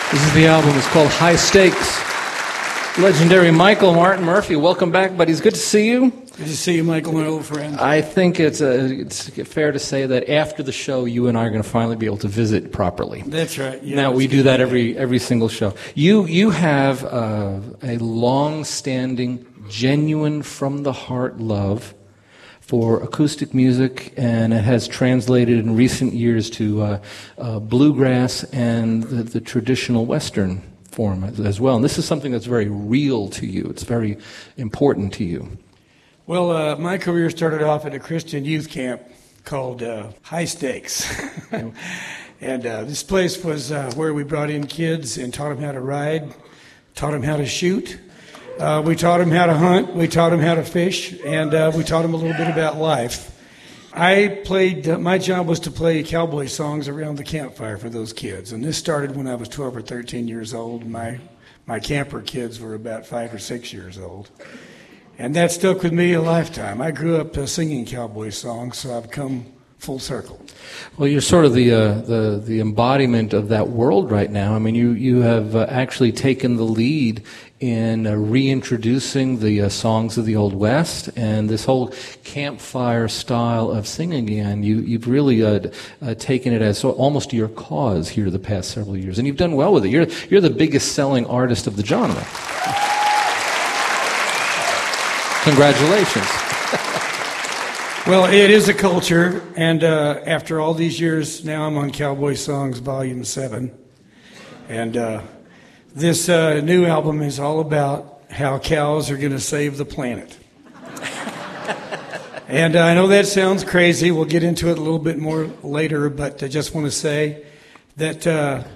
This is the album. It's called High Stakes. Legendary Michael Martin Murphey, welcome back, buddy. It's good to see you. Good to see you, Michael, my old friend. I think it's fair to say that after the show, you and I are going to finally be able to visit properly. That's right. Yeah, now, we do that every single show. You have a long-standing, genuine, from-the-heart love for acoustic music, and it has translated in recent years to bluegrass and the traditional Western form as well. And this is something that's very real to you. It's very important to you. Well, my career started off at a Christian youth camp called High Stakes. And this place was where we brought in kids and taught them how to ride, taught them how to shoot. We taught them how to hunt, we taught them how to fish, and we taught them a little bit about life. My job was to play cowboy songs around the campfire for those kids, and this started when I was 12 or 13 years old. My camper kids were about 5 or 6 years old, and that stuck with me a lifetime. I grew up singing cowboy songs, so I've come full circle. Well, you're sort of the embodiment of that world right now. I mean, you have actually taken the lead in reintroducing the songs of the Old West and this whole campfire style of singing again. You've really taken it as almost your cause here the past several years, and you've done well with it. You're the biggest selling artist of the genre. Congratulations. Well, it is a culture, and after all these years, now I'm on Cowboy Songs Volume 7. And this new album is all about how cows are going to save the planet. And I know that sounds crazy. We'll get into it a little bit more later, but I just want to say that